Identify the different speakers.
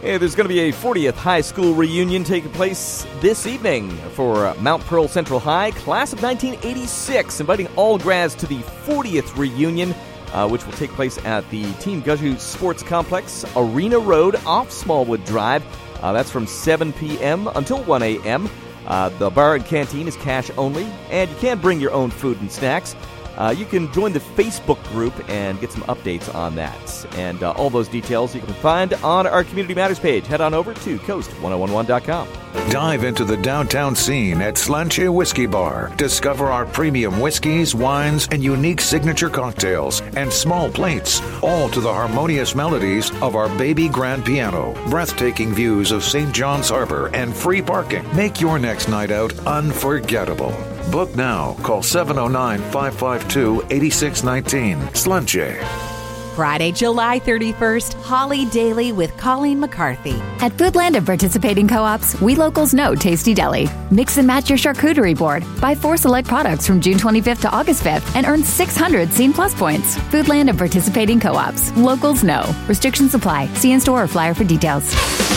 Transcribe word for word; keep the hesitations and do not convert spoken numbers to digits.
Speaker 1: Hey, there's going to be a fortieth high school reunion taking place this evening for uh, Mount Pearl Central High, class of nineteen eighty-six, inviting all grads to the fortieth reunion, uh, which will take place at the Team Guzhou Sports Complex, Arena Road, off Smallwood Drive. Uh, that's from seven p.m. until one a.m. Uh, the bar and canteen is cash only, and you can bring your own food and snacks. Uh, you can join the Facebook group and get some updates on that. And uh, all those details you can find on our Community Matters page. Head on over to coast ten eleven dot com.
Speaker 2: Dive into the downtown scene at Slanche Whiskey Bar. Discover our premium whiskeys, wines, and unique signature cocktails and small plates, all to the harmonious melodies of our baby grand piano. Breathtaking views of Saint John's Harbor and free parking. Make your next night out unforgettable. Book now. Call seven oh nine, five five two, eight six one nine. Slanche.
Speaker 3: Friday, July thirty-first, Holly Daily with Colleen McCarthy.
Speaker 4: At Foodland and participating co-ops, we locals know Tasty Deli. Mix and match your charcuterie board. Buy four select products from June twenty-fifth to August fifth and earn six hundred Scene Plus points. Foodland and participating co-ops. Locals know. Restrictions apply. See in-store or flyer for details.